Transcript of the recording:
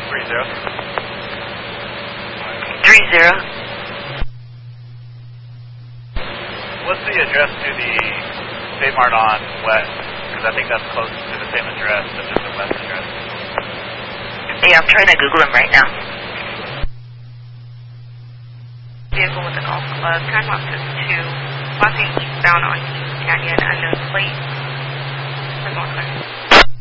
What's the address to the State Mart on West? Because I think that's close to the same address, but just a west address. Yeah, I'm trying to Google him right now. Vehicle with a golf club, time lapse is 2, crossing eastbound on East Canyon, unknown plate.